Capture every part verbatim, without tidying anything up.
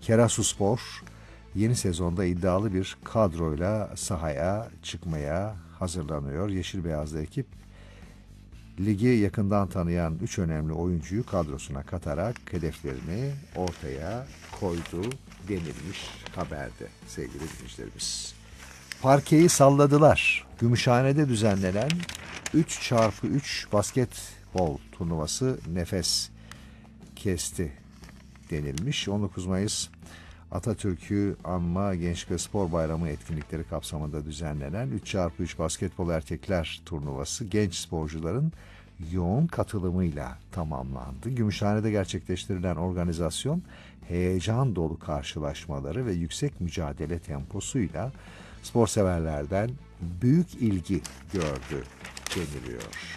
Kerasusspor yeni sezonda iddialı bir kadroyla sahaya çıkmaya hazırlanıyor. Yeşil beyazlı ekip ligi yakından tanıyan üç önemli oyuncuyu kadrosuna katarak hedeflerini ortaya koydu denilmiş haberde sevgili dinleyicilerimiz. Parkeyi salladılar. Gümüşhane'de düzenlenen üç çarpı üç basketbol turnuvası nefes kesti denilmiş. on dokuz Mayıs Atatürk'ü Anma Gençlik ve Spor Bayramı etkinlikleri kapsamında düzenlenen üç çarpı üç basketbol erkekler turnuvası genç sporcuların yoğun katılımıyla tamamlandı. Gümüşhane'de gerçekleştirilen organizasyon heyecan dolu karşılaşmaları ve yüksek mücadele temposuyla spor severlerden büyük ilgi gördü deniliyor.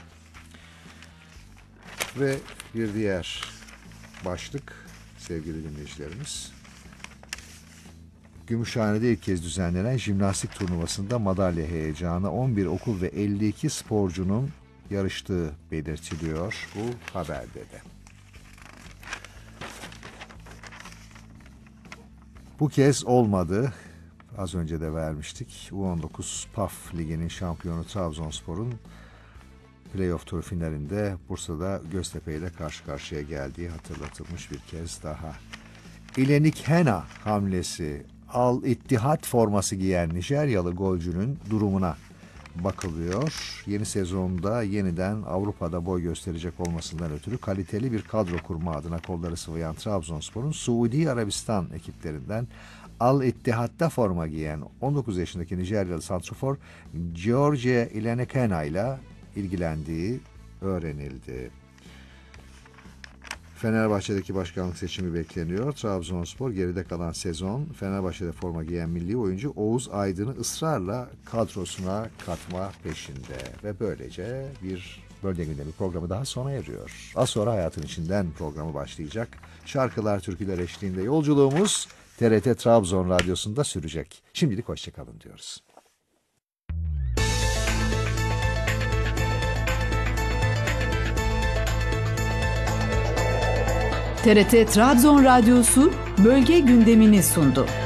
Ve bir diğer başlık sevgili dinleyicilerimiz, Gümüşhane'de ilk kez düzenlenen jimnastik turnuvasında madalya heyecanı, on bir okul ve elli iki sporcunun yarıştığı belirtiliyor bu haberde de. Bu kez olmadı. Az önce de vermiştik. U on dokuz P A F Ligi'nin şampiyonu Trabzonspor'un playoff tur finalinde Bursa'da Göztepe ile karşı karşıya geldiği hatırlatılmış bir kez daha. İlenik Hena hamlesi, Al İttihat forması giyen Nijeryalı golcünün durumuna bakılıyor. Yeni sezonda yeniden Avrupa'da boy gösterecek olmasından ötürü kaliteli bir kadro kurma adına kolları sıvayan Trabzonspor'un Suudi Arabistan ekiplerinden Al İttihat'ta forma giyen on dokuz yaşındaki Nijeryalı santrafor George Ilenekena ile ilgilendiği öğrenildi. Fenerbahçe'deki başkanlık seçimi bekleniyor. Trabzonspor geride kalan sezon Fenerbahçe'de forma giyen milli oyuncu Oğuz Aydın'ı ısrarla kadrosuna katma peşinde. Ve böylece bir bölge gündemi programı daha sona eriyor. Az sonra Hayatın İçinden programı başlayacak. Şarkılar, türküler eşliğinde yolculuğumuz T R T Trabzon Radyosu'nda sürecek. Şimdilik hoşçakalın diyoruz. T R T Trabzon Radyosu bölge gündemini sundu.